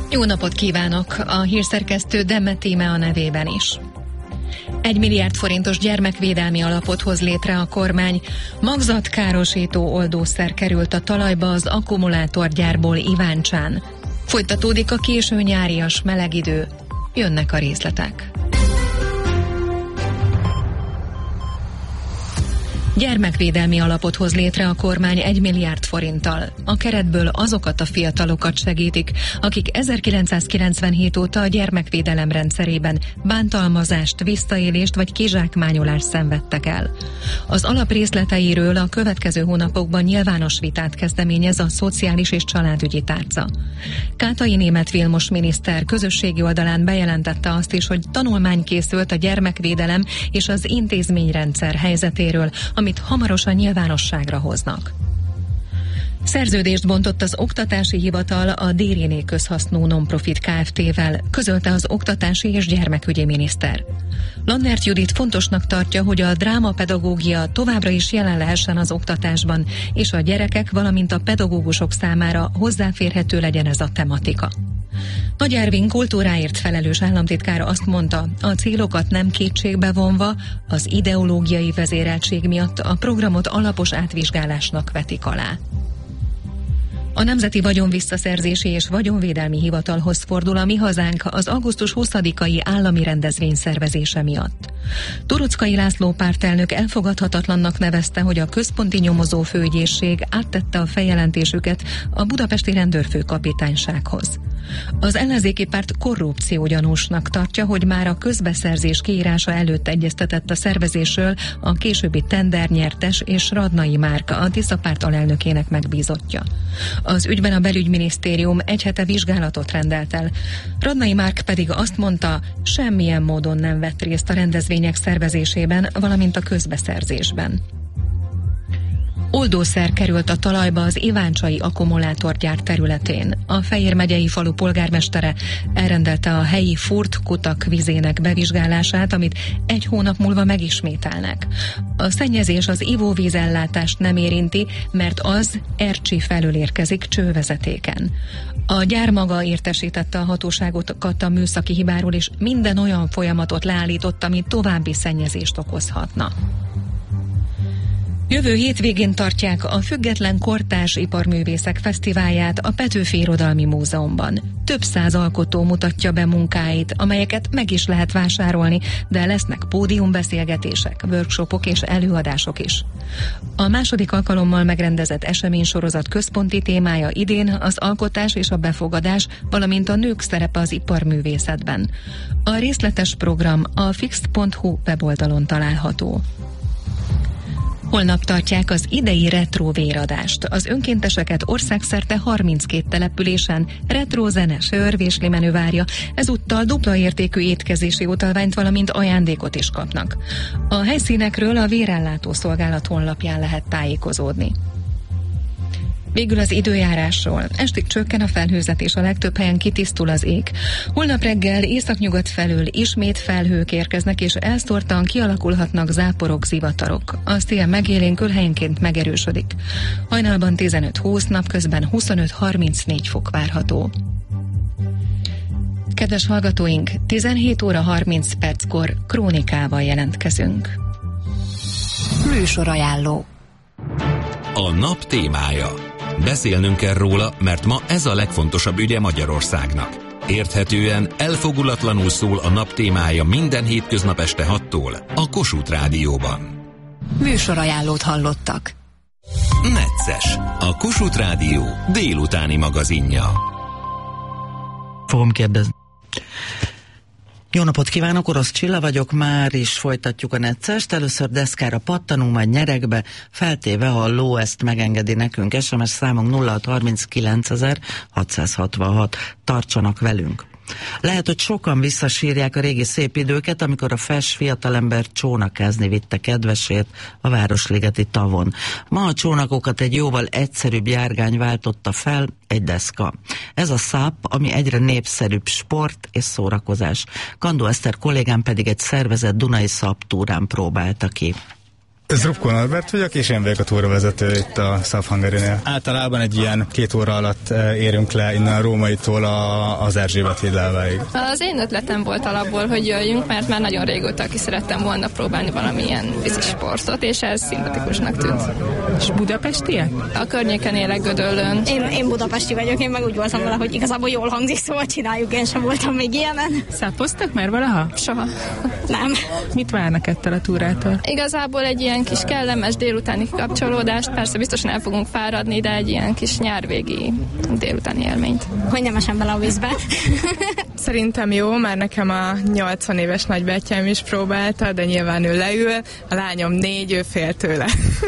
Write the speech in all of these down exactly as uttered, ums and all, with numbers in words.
Jó napot kívánok! A hírszerkesztő Demet Íme a nevében is. Egy milliárd forintos gyermekvédelmi alapot hoz létre a kormány. Magzatkárosító oldószer került a talajba az akkumulátorgyárból Iváncsán. Folytatódik a késő nyárias meleg idő. Jönnek a részletek. Gyermekvédelmi alapot hoz létre a kormány egy milliárd forinttal. A keretből azokat a fiatalokat segítik, akik ezerkilencszázkilencvenhét óta a gyermekvédelem rendszerében bántalmazást, visszaélést vagy kizsákmányolást szenvedtek el. Az alap részleteiről a következő hónapokban nyilvános vitát kezdeményez a Szociális és Családügyi Tárca. Kátai Németh Vilmos miniszter közösségi oldalán bejelentette azt is, hogy tanulmány készült a gyermekvédelem és az intézményrendszer helyzetéről, amit hamarosan nyilvánosságra hoznak. Szerződést bontott az Oktatási Hivatal a Dériné közhasznú non-profit Kft-vel, közölte az oktatási és gyermekügyi miniszter. Lannert Judit fontosnak tartja, hogy a drámapedagógia továbbra is jelen lehessen az oktatásban, és a gyerekek, valamint a pedagógusok számára hozzáférhető legyen ez a tematika. Nagy Ervin kultúráért felelős államtitkár azt mondta, a célokat nem kétségbe vonva, az ideológiai vezéreltség miatt a programot alapos átvizsgálásnak vetik alá. A Nemzeti Vagyonvisszaszerzési és Vagyonvédelmi Hivatalhoz fordul a Mi Hazánk az augusztus huszadikai állami rendezvény szervezése miatt. Toroczkai László pártelnök elfogadhatatlannak nevezte, hogy a központi nyomozó főügyészség áttette a feljelentésüket a budapesti rendőrfőkapitánysághoz. Az ellenzéki párt korrupciógyanúsnak tartja, hogy már a közbeszerzés kiírása előtt egyeztetett a szervezésről a későbbi tendernyertes és Radnai Márk, a Tisza párt alelnökének megbízottja. Az ügyben a belügyminisztérium egy hete vizsgálatot rendelt el. Radnai Márk pedig azt mondta, semmilyen módon nem vett részt a rendezvények szervezésében, valamint a közbeszerzésben. Oldószer került a talajba az iváncsai akkumulátorgyár területén. A Fejér megyei falu polgármestere elrendelte a helyi furt-kutak vizének bevizsgálását, amit egy hónap múlva megismételnek. A szennyezés az ivóvízellátást nem érinti, mert az Ercsi felől érkezik csővezetéken. A gyár maga értesítette a hatóságokat a műszaki hibáról, és minden olyan folyamatot leállított, ami további szennyezést okozhatna. Jövő hétvégén tartják a Független Kortárs Iparművészek Fesztiválját a Petőfi Irodalmi Múzeumban. Több száz alkotó mutatja be munkáit, amelyeket meg is lehet vásárolni, de lesznek pódiumbeszélgetések, workshopok és előadások is. A második alkalommal megrendezett eseménysorozat központi témája idén az alkotás és a befogadás, valamint a nők szerepe az iparművészetben. A részletes program a fixed pont hu weboldalon található. Holnap tartják az idei retro véradást. Az önkénteseket országszerte harminckét településen retro zene, sör, véslimenő várja, ezúttal dupla értékű étkezési utalványt, valamint ajándékot is kapnak. A helyszínekről a Vérellátó Szolgálat honlapján lehet tájékozódni. Végül az időjárásról. Estig csökken a felhőzet, a legtöbb helyen kitisztul az ég. Holnap reggel északnyugat felől ismét felhők érkeznek, és elszórtan kialakulhatnak záporok, zivatarok. A szél megélénkül, helyenként megerősödik. Hajnalban tizenöt-húsz, napközben huszonöt-harmincnégy fok várható. Kedves hallgatóink, tizenhét óra harminc perckor krónikával jelentkezünk. Műsorajánló. A nap témája. Beszélnünk kell róla, mert ma ez a legfontosabb ügye Magyarországnak. Érthetően, elfogulatlanul szól a nap témája minden hétköznap este hattól a Kossuth Rádióban. Műsorajánlót hallottak. Necces, a Kossuth Rádió délutáni magazinja. Fogom kérdezni. Jó napot kívánok, Orosz Csilla vagyok, már is folytatjuk a Neccest. Először deszkára pattanunk, majd nyerekbe, feltéve, ha a ló ezt megengedi nekünk. es em es számunk nulla hat harminckilencezer hatszázhatvanhat. Tartsanak velünk! Lehet, hogy sokan visszasírják a régi szép időket, amikor a fes fiatalember csónakázni vitte kedvesét a Városligeti tavon. Ma a csónakokat egy jóval egyszerűbb járgány váltotta fel, egy deszka. Ez a száp, ami egyre népszerűbb sport és szórakozás. Kandó Eszter kollégám pedig egy szervezett Dunai szaptúrán próbálta ki. Zrubko Norbert vagyok, és én vagyok a túravezető itt a South Hungary-nél. Általában egy ilyen két óra alatt érünk le innen a Rómaitól a, az Erzsébet hídláváig. Az én ötletem volt alapból, hogy jöjjünk, mert már nagyon régóta ki szerettem volna próbálni valamilyen vízisportot, és ez szimpatikusnak tűnt. És budapestiek? A környéken élek Gödöllőn. Én, én budapesti vagyok, én meg úgy voltam vele, hogy igazából jól hangzik, szóval csináljuk, én sem voltam még ilyenen. Szápoztak már valaha? Soha. Nem. Mit várnak ettől a túrától? Igazából egy ilyen kis kellemes délutáni kapcsolódást, persze biztosan el fogunk fáradni, de egy ilyen kis nyárvégi délutáni élményt. Hogy nem esem bele a vízbe. Szerintem jó, mert nekem a nyolcvan éves nagybátyám is próbálta, de nyilván ő leül, a lányom négy, ő fél tőle.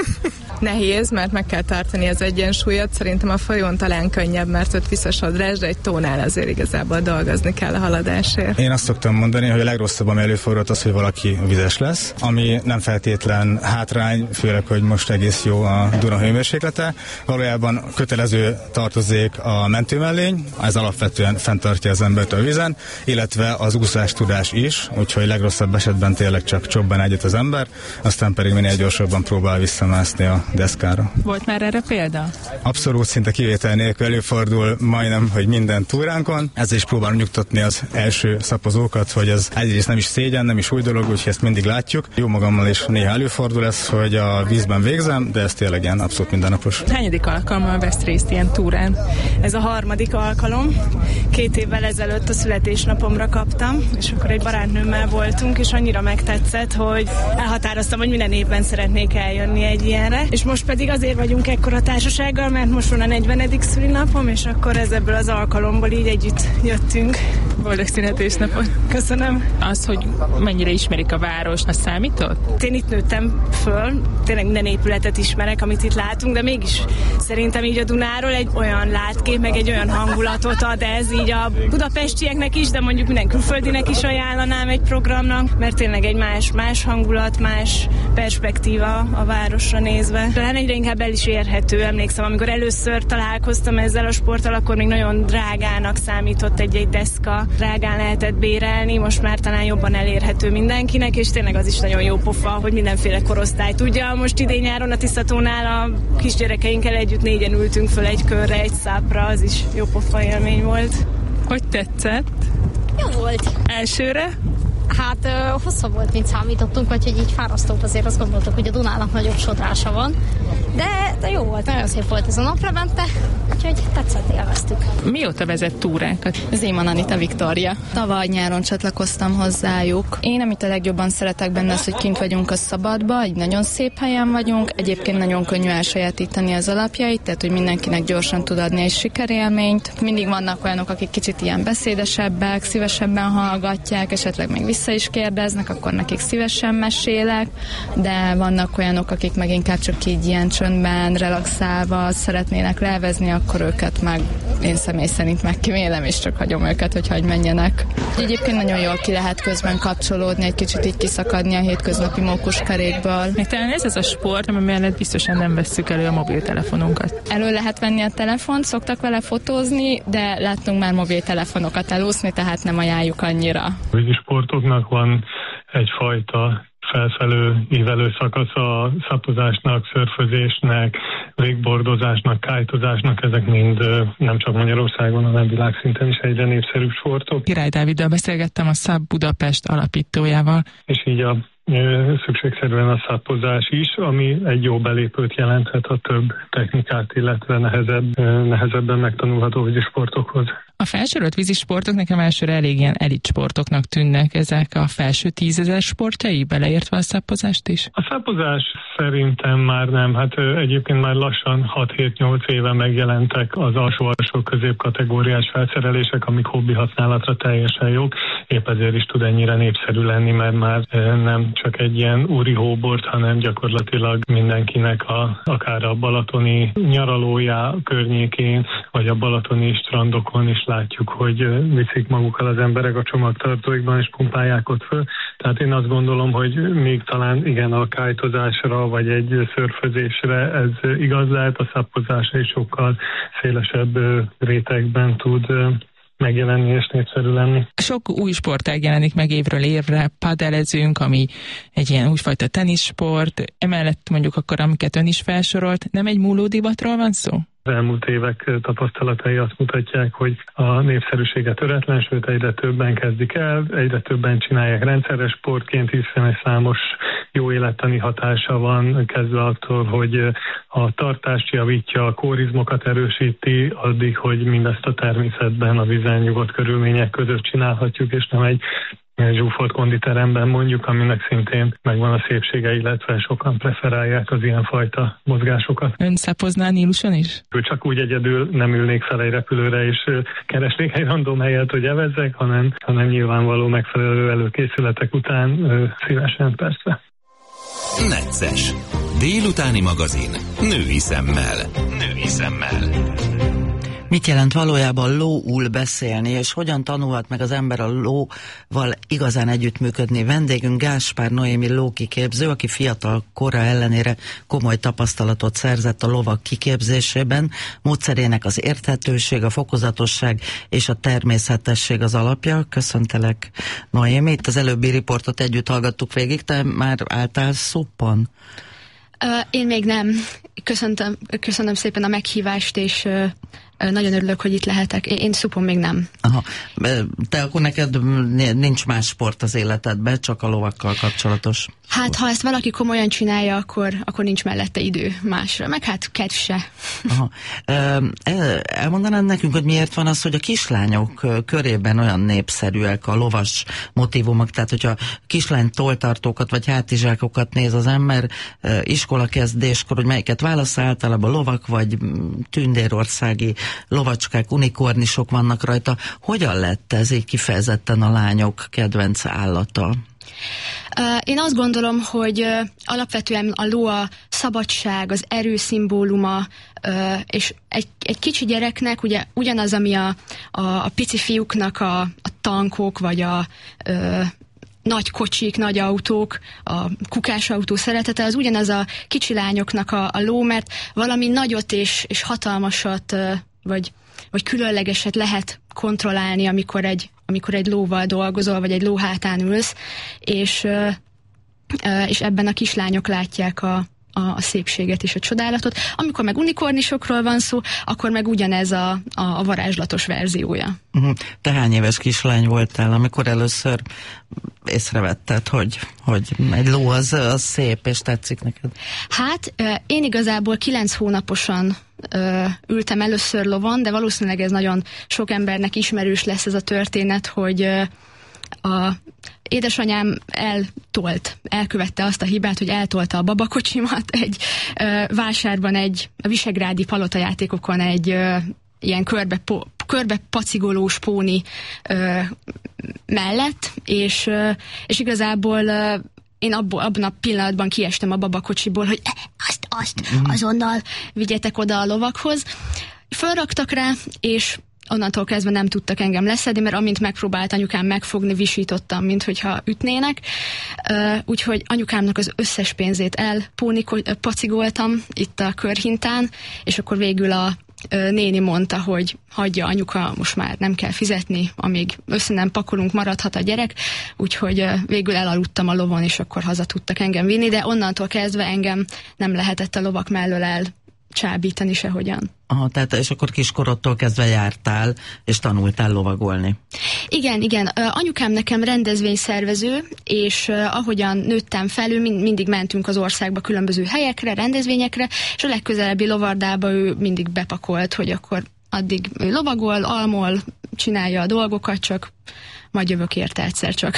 Nehéz, mert meg kell tartani az egyensúlyot. Szerintem a folyón talán könnyebb, mert ott visszasodrás, de egy tónál azért igazából dolgozni kell a haladásért. Én azt szoktam mondani, hogy a legrosszabb, ami előfordult az, hogy valaki vizes lesz, ami nem feltétlen hátrány, főleg, hogy most egész jó a Duna hőmérséklete. Valójában kötelező tartozék a mentőmellény, ez alapvetően fenntartja az embert a vízen, illetve az úszás tudás is, úgyhogy legrosszabb esetben tényleg csak csobban egyet az ember, aztán pedig minél gyorsabban próbál visszamászni a deszkára. Volt már erre példa? Abszolút, szinte kivétel nélkül előfordul majdnem, hogy minden túránkon. Ezzel is próbálom nyugtatni az első szapozókat, hogy ez egyrészt nem is szégyen, nem is új dolog, úgyhogy ezt mindig látjuk. Jó magammal is néha előfordul ez, hogy a vízben végzem, de ez tényleg ilyen abszolút mindennapos. Hányadik alkalommal vesz részt ilyen túrán? Ez a harmadik alkalom. Két évvel ezelőtt a születésnapomra kaptam, és akkor egy barátnőmmel voltunk, és annyira megtetszett, hogy elhatároztam, hogy minden évben szeretnék eljönni egy ilyenre. És most pedig azért vagyunk ekkora társasággal, mert most van a negyvenedik szülinapom, és akkor ez ebből az alkalomból így együtt jöttünk. Boldog születésnapot! Köszönöm! Az, hogy mennyire ismerik a város, az számított? Én itt nőttem föl, tényleg minden épületet ismerek, amit itt látunk, de mégis szerintem így a Dunáról egy olyan látkép, meg egy olyan hangulatot ad ez így a budapestieknek is, de mondjuk minden külföldinek is ajánlanám egy programnak, mert tényleg egy más, más hangulat, más perspektíva a városra nézve. Talán egyre inkább el is érhető. Emlékszem, amikor először találkoztam ezzel a sporttal, akkor még nagyon drágának számított egy-egy deszka. Drágán lehetett bérelni, most már talán jobban elérhető mindenkinek, és tényleg az is nagyon jó pofa, hogy mindenféle korosztály tudja. Most idén-nyáron a Tisztatónál a kisgyerekeinkkel együtt négyen ültünk föl egy körre, egy szápra, az is jó pofa élmény volt. Hogy tetszett? Jó volt. Elsőre? Hát uh, hosszabb volt, mint számítottunk, vagy hogy így fárasztóbb, azért azt gondoltuk, hogy a Dunának nagyobb sodrása van. De, de jó volt, nagyon szép volt ez a naprevente, úgyhogy tetszett, élveztük. Mióta vezet túrákat? Zéman Anita Viktória. Tavaly nyáron csatlakoztam hozzájuk. Én, amit a legjobban szeretek benne, az, hogy kint vagyunk a szabadba, egy nagyon szép helyen vagyunk, egyébként nagyon könnyű elsajátítani az alapjait, tehát hogy mindenkinek gyorsan tud adni egy sikerélményt. Mindig vannak olyanok, akik kicsit ilyen beszédesebbek, szívesebben hallgatják, esetleg még vissza is kérdeznek, akkor nekik szívesen mesélek, de vannak olyanok, akik meg inkább csak így ilyen csöndben, relaxálva szeretnének levezni, akkor őket meg én személy szerint megkímélem, és csak hagyom őket, hogy hagy menjenek. Egyébként nagyon jól ki lehet közben kapcsolódni, egy kicsit így kiszakadni a hétköznapi mókuskerékből. Még talán ez az a sport, ami mellett biztosan nem vesszük elő a mobiltelefonunkat. Elő lehet venni a telefont, szoktak vele fotózni, de láttunk már mobiltelefonokat elúszni, tehát nem ajánljuk annyira. Vízi sportoknak van egyfajta felfelő ívelő szakasz a szapozásnak, szörfözésnek, végbordozásnak, kájtozásnak, ezek mind nem csak Magyarországon, hanem világszinten is egyre népszerűbb sportok. Király Dáviddal beszélgettem, a SZAP Budapest alapítójával. És így a szükségszerűen a szapozás is, ami egy jó belépőt jelenthet a több technikát, illetve nehezebb, nehezebben megtanulható vízi sportokhoz. A felsorolt vízisportok nekem elsőre elég ilyen elit sportoknak tűnnek, ezek a felső tízezer sportjai, beleértve a szapozást is? A szapozás szerintem már nem. Hát egyébként már lassan hat-hét-nyolc éve megjelentek az alsó-alsó középkategóriás felszerelések, amik hobbi használatra teljesen jók. Épp ezért is tud ennyire népszerű lenni, mert már nem csak egy ilyen úri hóbort, hanem gyakorlatilag mindenkinek a, akár a balatoni nyaralójá környékén, vagy a balatoni strandokon is látjuk, hogy viszik magukkal az emberek a csomagtartóikban, és pumpálják ott föl. Tehát én azt gondolom, hogy még talán igen a kájtozásra, vagy egy szörfözésre ez igaz lehet, a szapozásra is sokkal szélesebb rétegben tud megjelenni és népszerű lenni. Sok új sportág jelenik meg évről évre, padelezünk, ami egy ilyen újfajta teniszsport, emellett mondjuk akkor, amiket ön is felsorolt, nem egy múló divatról van szó? Az elmúlt évek tapasztalatai azt mutatják, hogy a népszerűsége töretlen, sőt egyre többen kezdik el, egyre többen csinálják rendszeres sportként, hiszen egy számos jó élettani hatása van, kezdve attól, hogy a tartást javítja, a kórizmokat erősíti, addig, hogy mindezt a természetben, a vízen nyugodt körülmények között csinálhatjuk, és nem egy zsúfolt konditeremben mondjuk, aminek szintén megvan a szépsége, illetve sokan preferálják az ilyenfajta mozgásokat. Ön szapozná Níluson is? Csak úgy egyedül nem ülnék fel egy repülőre, és keresnék egy random helyet, hogy evezzek, hanem, hanem nyilvánvaló megfelelő előkészületek után szívesen persze. Necces. Délutáni magazin. Női szemmel. Női szemmel. Mit jelent valójában lóul beszélni, és hogyan tanulhat meg az ember a lóval igazán együttműködni? Vendégünk Gáspár Noémi lókiképző, aki fiatal kora ellenére komoly tapasztalatot szerzett a lovak kiképzésében. Módszerének az érthetőség, a fokozatosság és a természetesség az alapja. Köszöntelek, Noémi. Itt az előbbi riportot együtt hallgattuk végig, te már álltál szuppon? Uh, én még nem. Köszöntöm, köszönöm szépen a meghívást, és uh, nagyon örülök, hogy itt lehetek. Én, én szupon még nem. Aha. Te akkor neked nincs más sport az életedben, csak a lovakkal kapcsolatos? Hát, ha ezt valaki komolyan csinálja, akkor, akkor nincs mellette idő másra. Meg hát kedv se. Aha. Elmondanád nekünk, hogy miért van az, hogy a kislányok körében olyan népszerűek a lovas motívumok, tehát hogyha kislány toltartókat vagy hátizsákokat néz az ember iskolakezdéskor, hogy melyiket válasz, általában lovak vagy tündérországi lovacskák, unikornisok vannak rajta. Hogyan lett ez így kifejezetten a lányok kedvenc állata? Én azt gondolom, hogy alapvetően a ló a szabadság, az erő szimbóluma, és egy, egy kicsi gyereknek ugye ugyanaz, ami a, a, a pici fiúknak a, a tankok, vagy a, a nagy kocsik, nagy autók, a kukásautó szeretete, az ugyanaz a kicsi lányoknak a, a ló, mert valami nagyot és, és hatalmasat, vagy, vagy különlegeset lehet kontrollálni, amikor egy, amikor egy lóval dolgozol, vagy egy ló hátán ülsz, és, és ebben a kislányok látják a, a, a szépséget és a csodálatot. Amikor meg unikornisokról van szó, akkor meg ugyanez a, a, a varázslatos verziója. Te hány éves kislány voltál, amikor először észrevetted, hogy, hogy egy ló az, az szép, és tetszik neked? Hát, én igazából kilenc hónaposan ö, ültem először lovon, de valószínűleg ez nagyon sok embernek ismerős lesz ez a történet, hogy ö, a édesanyám eltolt, elkövette azt a hibát, hogy eltolta a babakocsimat egy ö, vásárban, egy a visegrádi palotajátékokon egy ö, ilyen körbe, po, körbe pacigolós póni ö, mellett, és, ö, és igazából ö, én abból, abban a pillanatban kiestem a babakocsiból, hogy azt, azt, azonnal vigyetek oda a lovakhoz. Fölraktak rá, és onnantól kezdve nem tudtak engem leszedni, mert amint megpróbált anyukám megfogni, visítottam, mint hogyha ütnének. Uh, úgyhogy anyukámnak az összes pénzét elpacigoltam itt a körhintán, és akkor végül a uh, néni mondta, hogy hagyja anyuka, most már nem kell fizetni, amíg össze nem pakolunk, maradhat a gyerek, úgyhogy uh, végül elaludtam a lovon, és akkor haza tudtak engem vinni, de onnantól kezdve engem nem lehetett a lovak mellől el csábítani sehogyan. Aha, tehát és akkor kiskorodtól kezdve jártál, és tanultál lovagolni. Igen, igen. Anyukám nekem rendezvényszervező, és ahogyan nőttem fel, ő mind, mindig mentünk az országba különböző helyekre, rendezvényekre, és a legközelebbi lovardába ő mindig bepakolt, hogy akkor addig ő lovagol, almol, csinálja a dolgokat, csak majd jövök érte egyszer csak.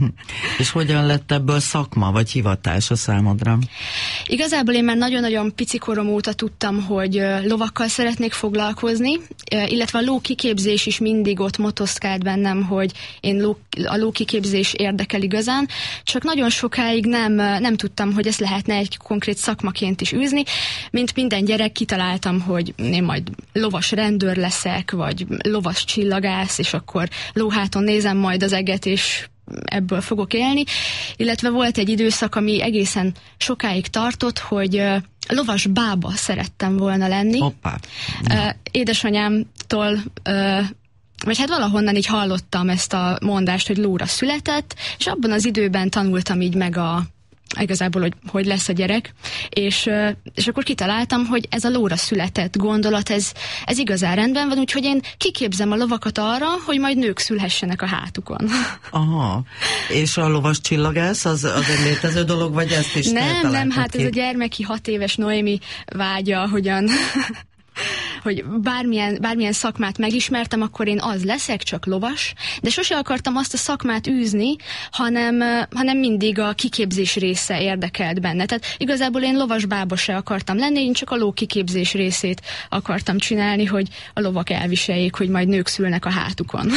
És hogyan lett ebből szakma, vagy hivatás a számodra? Igazából én már nagyon-nagyon pici korom óta tudtam, hogy lovakkal szeretnék foglalkozni, illetve a lókiképzés is mindig ott motoszkált bennem, hogy én ló, a lókiképzés érdekel igazán, csak nagyon sokáig nem, nem tudtam, hogy ezt lehetne egy konkrét szakmaként is űzni. Mint minden gyerek kitaláltam, hogy én majd lovas rendőr leszek, vagy lovas csillagász, és akkor lóháton nézem majd az eget, és ebből fogok élni. Illetve volt egy időszak, ami egészen sokáig tartott, hogy uh, lovas bába szerettem volna lenni. Hoppá. Uh, édesanyámtól uh, vagy hát valahonnan így hallottam ezt a mondást, hogy lóra született, és abban az időben tanultam így meg a igazából, hogy hogy lesz a gyerek, és, és akkor kitaláltam, hogy ez a lóra született gondolat, ez, ez igazán rendben van, úgyhogy én kiképzem a lovakat arra, hogy majd nők szülhessenek a hátukon. Aha, és a lovas csillagász, az, az egy létező dolog, vagy ezt is Nem, nem, hát ki? Ez a gyermeki hat éves Noémi vágya, hogyan... hogy bármilyen, bármilyen szakmát megismertem, akkor én az leszek, csak lovas, de sose akartam azt a szakmát űzni, hanem, hanem mindig a kiképzés része érdekelt benne. Tehát igazából én lovas bába se akartam lenni, én csak a ló kiképzés részét akartam csinálni, hogy a lovak elviseljék, hogy majd nők szülnek a hátukon.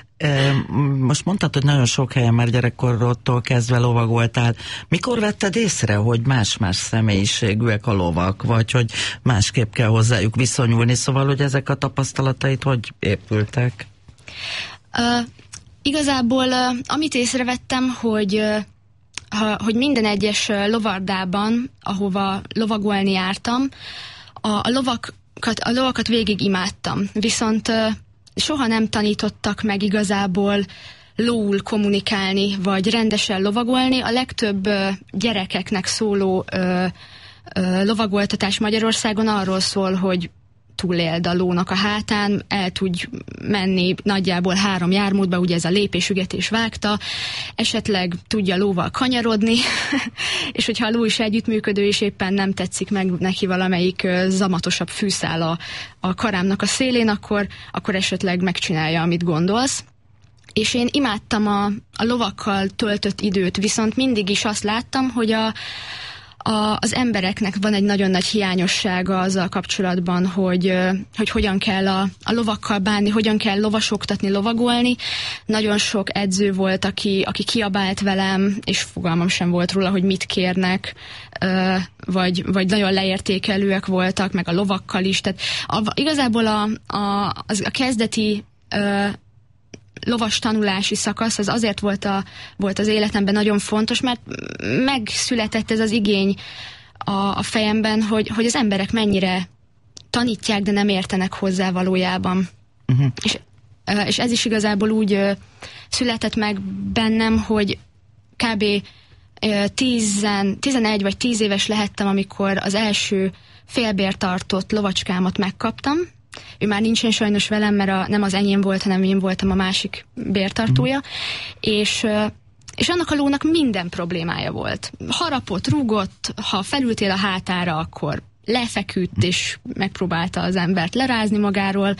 Most mondtad, hogy nagyon sok helyen már gyerekkorodtól kezdve lovagoltál. Mikor vetted észre, hogy más-más személyiségűek a lovak, vagy hogy másképp kell hozzájuk viszonyulni, szóval, hogy ezek a tapasztalatait hogy épültek? Uh, igazából uh, amit észrevettem, hogy, uh, ha, hogy minden egyes uh, lovardában, ahova lovagolni jártam, a, a, lovakat, a lovakat végig imádtam. Viszont uh, soha nem tanítottak meg igazából lóul kommunikálni, vagy rendesen lovagolni. A legtöbb ö, gyerekeknek szóló ö, ö, lovagoltatás Magyarországon arról szól, hogy túléld a lónak a hátán, el tudj menni nagyjából három jármódba, ugye ez a lépésügetés vágta, esetleg tudja lóval kanyarodni, és hogyha a ló is együttműködő, és éppen nem tetszik meg neki valamelyik zamatosabb fűszál a, a karámnak a szélén, akkor, akkor esetleg megcsinálja, amit gondolsz. És én imádtam a, a lovakkal töltött időt, viszont mindig is azt láttam, hogy a A, az embereknek van egy nagyon nagy hiányossága azzal kapcsolatban, hogy, hogy hogyan kell a, a lovakkal bánni, hogyan kell lovasoktatni, lovagolni. Nagyon sok edző volt, aki, aki kiabált velem, és fogalmam sem volt róla, hogy mit kérnek, vagy, vagy nagyon leértékelőek voltak, meg a lovakkal is. Tehát a, igazából a, a, az, a kezdeti lovas tanulási szakasz az azért volt, a, volt az életemben nagyon fontos, mert megszületett ez az igény a, a fejemben, hogy, hogy az emberek mennyire tanítják, de nem értenek hozzá valójában. Uh-huh. És, és ez is igazából úgy született meg bennem, hogy kb. tizenegy vagy tíz éves lehettem, amikor az első félbértartott lovacskámat megkaptam. Ő már nincsen sajnos velem, mert a, nem az enyém volt, hanem én voltam a másik bértartója, mm. és, és annak a lónak minden problémája volt. Harapott, rúgott, ha felültél a hátára, akkor lefeküdt, és megpróbálta az embert lerázni magáról,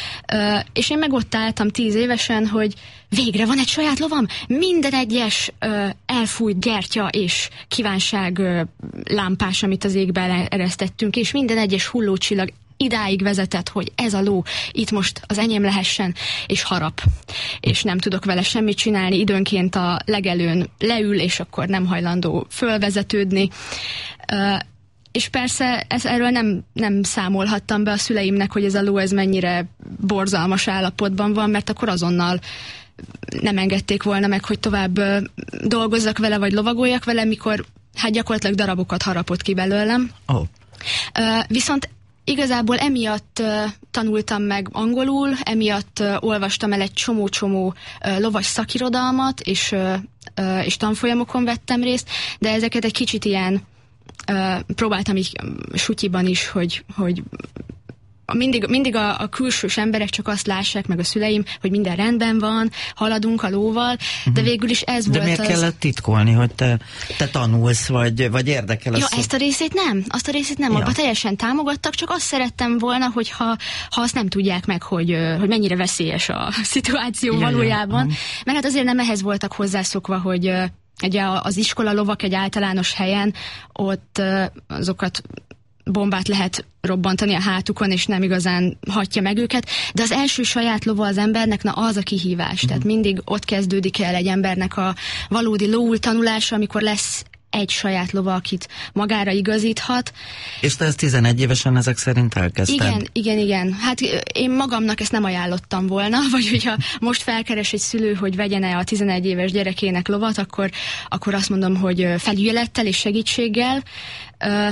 és én meg ott álltam tíz évesen, hogy végre van egy saját lovam, minden egyes elfújt gyertya és kívánság lámpás, amit az égbe eresztettünk, és minden egyes hullócsillag idáig vezetett, hogy ez a ló itt most az enyém lehessen, és harap. És nem tudok vele semmit csinálni, időnként a legelőn leül, és akkor nem hajlandó fölvezetődni. Uh, és persze ez, erről nem, nem számolhattam be a szüleimnek, hogy ez a ló ez mennyire borzalmas állapotban van, mert akkor azonnal nem engedték volna meg, hogy tovább uh, dolgozzak vele, vagy lovagoljak vele, mikor hát gyakorlatilag darabokat harapott ki belőlem. Oh. Uh, viszont igazából emiatt uh, tanultam meg angolul, emiatt uh, olvastam el egy csomó-csomó uh, lovas szakirodalmat, és, uh, uh, és tanfolyamokon vettem részt, de ezeket egy kicsit ilyen uh, próbáltam így sutyiban is, hogy, hogy mindig, mindig a, a külsős emberek csak azt lássák, meg a szüleim, hogy minden rendben van, haladunk a lóval, de végül is ez de volt miért az... kellett titkolni, hogy te, te tanulsz, vagy, vagy érdekel az... Ja, szó... ezt a részét nem, azt a részét nem, ja. Abba teljesen támogattak, csak azt szerettem volna, hogyha ha azt nem tudják meg, hogy, hogy mennyire veszélyes a szituáció ja, valójában, ja. Mert hát azért nem ehhez voltak hozzászokva, hogy ugye az iskola lovak egy általános helyen, ott azokat bombát lehet robbantani a hátukon, és nem igazán hatja meg őket, de az első saját lova az embernek, na az a kihívás. Mm-hmm. Tehát mindig ott kezdődik el egy embernek a valódi lóul tanulása, amikor lesz egy saját lova, akit magára igazíthat. És te ezt tizenegy évesen ezek szerint elkezdted? Igen, igen, igen. Hát én magamnak ezt nem ajánlottam volna, vagy hogyha most felkeres egy szülő, hogy vegyene a tizenegy éves gyerekének lovat, akkor, akkor azt mondom, hogy felügyelettel és segítséggel.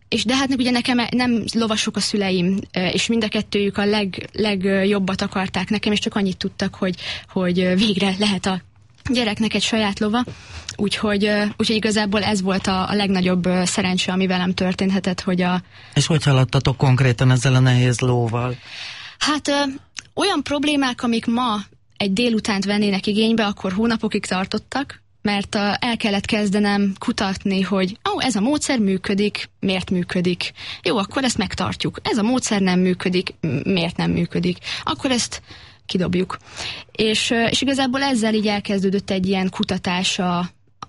és de hát ugye nekem nem lovasok a szüleim, és mind a kettőjük a leg, legjobbat akarták nekem, és csak annyit tudtak, hogy, hogy végre lehet a gyereknek egy saját lova, úgyhogy, úgyhogy igazából ez volt a, a legnagyobb szerencse, ami velem történhetett, hogy a... És hogy haladtatok konkrétan ezzel a nehéz lóval? Hát ö, olyan problémák, amik ma egy délutánt vennének igénybe, akkor hónapokig tartottak, mert uh, el kellett kezdenem kutatni, hogy ó, ez a módszer működik, miért működik? Jó, akkor ezt megtartjuk. Ez a módszer nem működik, miért nem működik? Akkor ezt kidobjuk. És, uh, és igazából ezzel így elkezdődött egy ilyen kutatás a,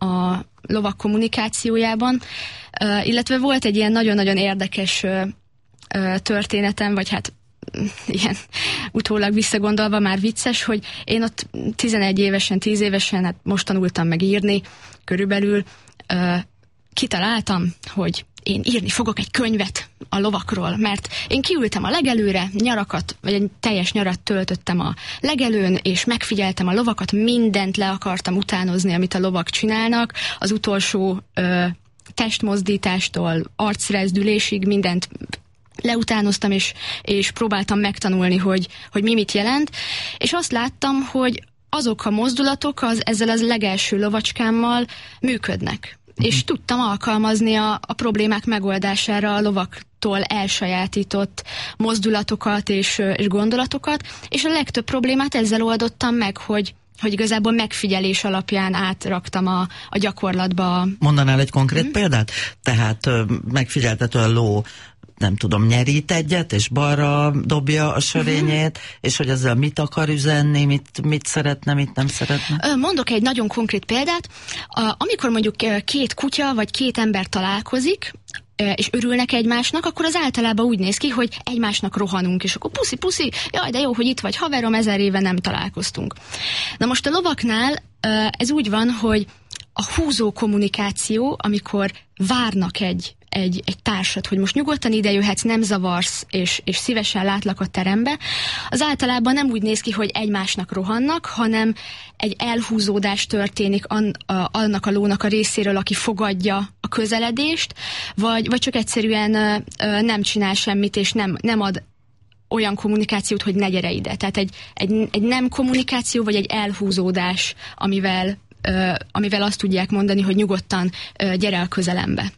a lovak kommunikációjában, uh, illetve volt egy ilyen nagyon-nagyon érdekes uh, uh, történetem, vagy hát ilyen utólag visszagondolva már vicces, hogy én ott tizenegy évesen, tíz évesen, hát most tanultam meg írni, körülbelül uh, kitaláltam, hogy én írni fogok egy könyvet a lovakról, mert én kiültem a legelőre, nyarakat, vagy egy teljes nyarat töltöttem a legelőn, és megfigyeltem a lovakat, mindent le akartam utánozni, amit a lovak csinálnak, az utolsó uh, testmozdítástól, arcrezdülésig mindent leutánoztam, és, és próbáltam megtanulni, hogy, hogy mi mit jelent, és azt láttam, hogy azok a mozdulatok az, ezzel az legelső lovacskámmal működnek. Mm. És tudtam alkalmazni a, a problémák megoldására a lovaktól elsajátított mozdulatokat és, és gondolatokat, és a legtöbb problémát ezzel oldottam meg, hogy hogy igazából megfigyelés alapján átraktam a, a gyakorlatba. Mondanál egy konkrét mm. példát? Tehát megfigyeltető a ló, nem tudom, nyerít egyet, és balra dobja a sörényét, uh-huh. és hogy ezzel mit akar üzenni, mit, mit szeretne, mit nem szeretne? Mondok egy nagyon konkrét példát. Amikor mondjuk két kutya, vagy két ember találkozik, és örülnek egymásnak, akkor az általában úgy néz ki, hogy egymásnak rohanunk, és akkor puszi, puszi, jaj, de jó, hogy itt vagy haverom, ezer éve nem találkoztunk. Na most a lovaknál ez úgy van, hogy a húzó kommunikáció, amikor várnak egy Egy, egy társat, hogy most nyugodtan ide jöhetsz, nem zavarsz, és, és szívesen látlak a terembe, az általában nem úgy néz ki, hogy egymásnak rohannak, hanem egy elhúzódás történik an, a, annak a lónak a részéről, aki fogadja a közeledést, vagy, vagy csak egyszerűen ö, ö, nem csinál semmit, és nem, nem ad olyan kommunikációt, hogy ne gyere ide. Tehát egy, egy, egy nem kommunikáció, vagy egy elhúzódás, amivel, ö, amivel azt tudják mondani, hogy nyugodtan ö, gyere a közelembe.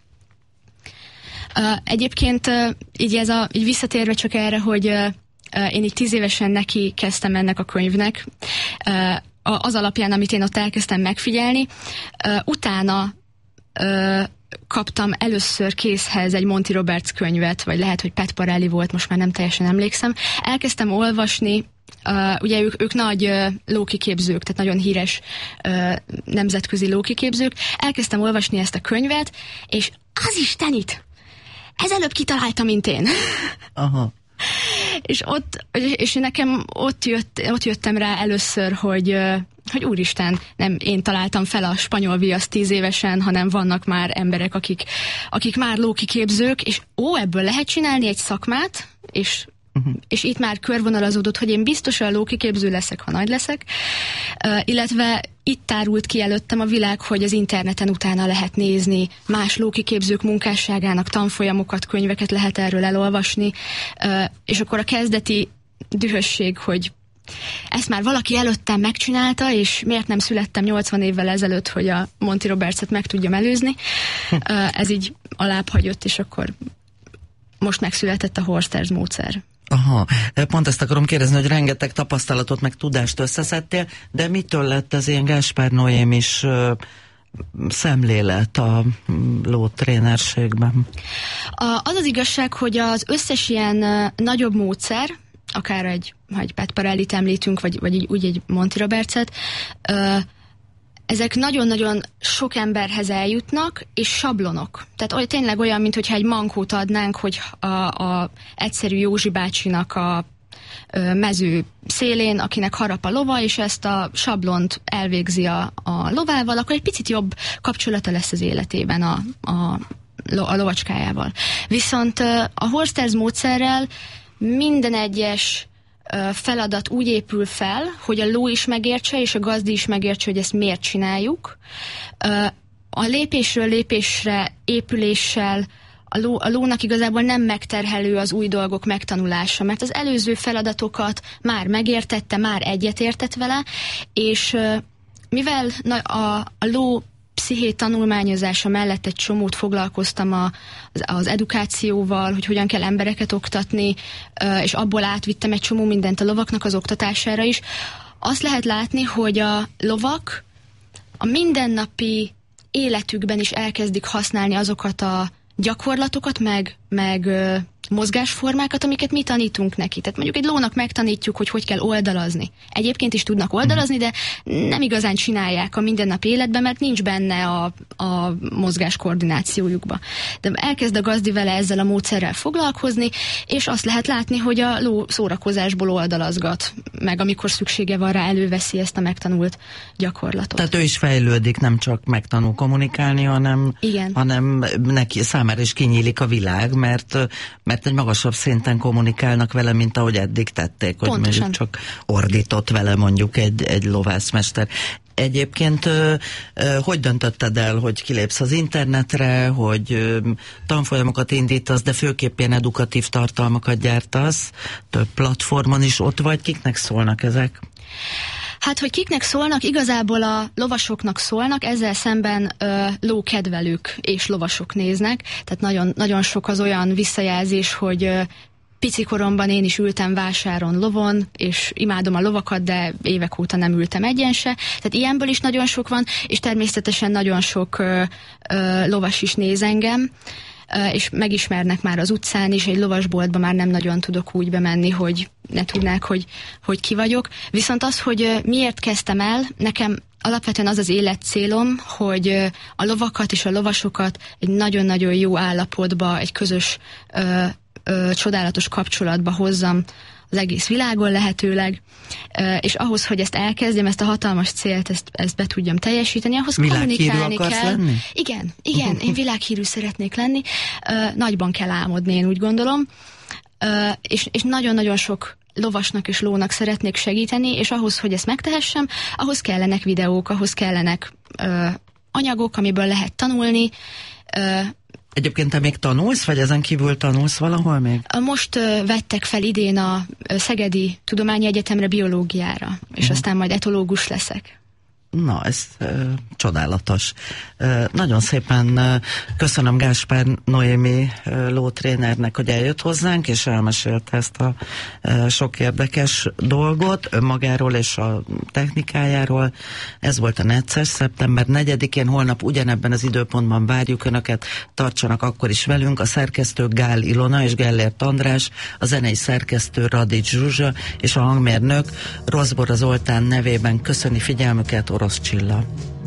Uh, egyébként uh, így, ez a, így visszatérve csak erre, hogy uh, uh, én így tíz évesen neki kezdtem ennek a könyvnek, uh, az alapján, amit én ott elkezdtem megfigyelni, uh, utána uh, kaptam először készhez egy Monty Roberts könyvet, vagy lehet, hogy Pat Parelli volt, most már nem teljesen emlékszem. Elkezdtem olvasni, Uh, ugye ők, ők nagy uh, lókiképzők, tehát nagyon híres uh, nemzetközi lókiképzők. Elkezdtem olvasni ezt a könyvet, és az Istenit! Ez előbb kitalálta, mint én. Aha. és ott, és nekem ott, jött, ott jöttem rá először, hogy, hogy úristen, nem én találtam fel a spanyol viaszt tíz évesen, hanem vannak már emberek, akik, akik már lókiképzők, és ó, ebből lehet csinálni egy szakmát, és Uh-huh. és itt már körvonalazódott, hogy én biztosan lókiképző leszek, ha nagy leszek, uh, illetve itt tárult ki előttem a világ, hogy az interneten utána lehet nézni más lókiképzők munkásságának tanfolyamokat, könyveket lehet erről elolvasni, uh, és akkor a kezdeti dühösség, hogy ezt már valaki előttem megcsinálta, és miért nem születtem nyolcvan évvel ezelőtt, hogy a Monty Robertset meg tudjam előzni, uh, ez így alább hagyott, és akkor most megszületett a Horsters módszer. Aha, pont ezt akarom kérdezni, hogy rengeteg tapasztalatot meg tudást összeszedtél, de mitől lett ez ilyen Gáspár Noémis uh, szemlélet a lótrénerségben? A, az az igazság, hogy az összes ilyen uh, nagyobb módszer, akár egy, ha egy Pat Parellit említünk, vagy, vagy úgy egy Monty Robertset, uh, ezek nagyon-nagyon sok emberhez eljutnak, és sablonok. Tehát olyan, tényleg olyan, mintha egy mankót adnánk, hogy a, a egyszerű Józsi bácsinak a ö, mező szélén, akinek harap a lova, és ezt a sablont elvégzi a, a lovával, akkor egy picit jobb kapcsolata lesz az életében a, a, a lovacskájával. Viszont a Horsters módszerrel minden egyes feladat úgy épül fel, hogy a ló is megértse, és a gazdi is megértse, hogy ezt miért csináljuk. A lépésről lépésre épüléssel a, ló, a lónak igazából nem megterhelő az új dolgok megtanulása, mert az előző feladatokat már megértette, már egyetértett vele, és mivel a, a ló psziché tanulmányozása mellett egy csomót foglalkoztam a, az, az edukációval, hogy hogyan kell embereket oktatni, és abból átvittem egy csomó mindent a lovaknak az oktatására is. Azt lehet látni, hogy a lovak a mindennapi életükben is elkezdik használni azokat a gyakorlatokat, meg, meg ö, mozgásformákat, amiket mi tanítunk neki. Tehát mondjuk egy lónak megtanítjuk, hogy hogy kell oldalazni. Egyébként is tudnak oldalazni, de nem igazán csinálják a mindennapi életben, mert nincs benne a, a mozgás koordinációjukba. De elkezd a gazdi vele ezzel a módszerrel foglalkozni, és azt lehet látni, hogy a ló szórakozásból oldalazgat, meg amikor szüksége van rá, előveszi ezt a megtanult gyakorlatot. Tehát ő is fejlődik, nem csak megtanul kommunikálni, hanem, hanem neki számára is kinyílik a világ, mert, mert egy magasabb szinten kommunikálnak vele, mint ahogy eddig tették, hogy Pontosan. mondjuk csak ordított vele mondjuk egy, egy lovászmester. Egyébként ö, ö, hogy döntötted el, hogy kilépsz az internetre, hogy ö, tanfolyamokat indítasz, de főképp ilyen edukatív tartalmakat gyártasz, több platformon is ott vagy, kiknek szólnak ezek? Hát, hogy kiknek szólnak, igazából a lovasoknak szólnak, ezzel szemben ö, lókedvelők és lovasok néznek, tehát nagyon, nagyon sok az olyan visszajelzés, hogy ö, pici koromban én is ültem vásáron lovon, és imádom a lovakat, de évek óta nem ültem egyen se. Tehát ilyenből is nagyon sok van, és természetesen nagyon sok ö, ö, lovas is néz engem, ö, és megismernek már az utcán is, egy lovasboltba már nem nagyon tudok úgy bemenni, hogy ne tudnák, hogy, hogy ki vagyok. Viszont az, hogy ö, miért kezdtem el, nekem alapvetően az az életcélom, hogy ö, a lovakat és a lovasokat egy nagyon-nagyon jó állapotba, egy közös ö, Ö, csodálatos kapcsolatba hozzam az egész világon lehetőleg, ö, és ahhoz, hogy ezt elkezdjem, ezt a hatalmas célt, ezt, ezt be tudjam teljesíteni, ahhoz kommunikálni kell. Lenni? Igen, igen, én világhírű szeretnék lenni, ö, nagyban kell álmodni, én úgy gondolom, ö, és, és nagyon-nagyon sok lovasnak és lónak szeretnék segíteni, és ahhoz, hogy ezt megtehessem, ahhoz kellenek videók, ahhoz kellenek ö, anyagok, amiből lehet tanulni. ö, Egyébként te még tanulsz, vagy ezen kívül tanulsz valahol még? Most uh, vettek fel idén a Szegedi Tudományegyetemre biológiára, és uh-huh. aztán majd etológus leszek. Na, ez uh, csodálatos. Uh, nagyon szépen uh, köszönöm Gáspár Noémi uh, lótrénernek, hogy eljött hozzánk, és elmesélte ezt a uh, sok érdekes dolgot önmagáról és a technikájáról. Ez volt a Necces, szeptember negyedikén, holnap ugyanebben az időpontban várjuk Önöket, tartsanak akkor is velünk. A szerkesztő Gál Ilona és Gellért András, a zenei szerkesztő Radics Zsuzsa, és a hangmérnök Rozbora Zoltán nevében köszöni figyelmüket Orosz Csilla.